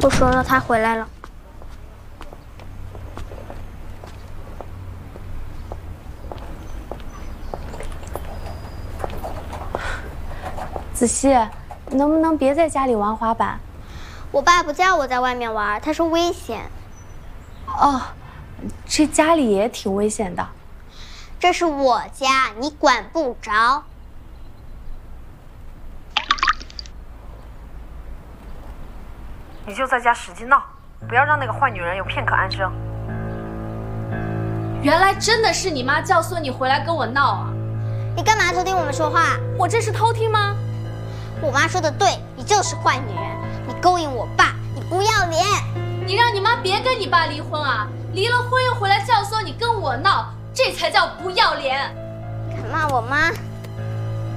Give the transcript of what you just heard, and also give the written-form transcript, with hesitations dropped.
不说了，他回来了。 子熙，你能不能别在家里玩滑板？ 我爸不叫我在外面玩，他说危险。 哦，这家里也挺危险的。 这是我家，你管不着。 你就在家使劲闹，不要让那个坏女人有片刻安生。 原来真的是你妈教唆你回来跟我闹啊！ 你干嘛偷听我们说话？ 我这是偷听吗？ 我妈说的对，你就是坏女人，你勾引我爸，你不要脸！ 你让你妈别跟你爸离婚啊！离了婚又回来教唆你跟我闹，这才叫不要脸！ 敢骂我妈？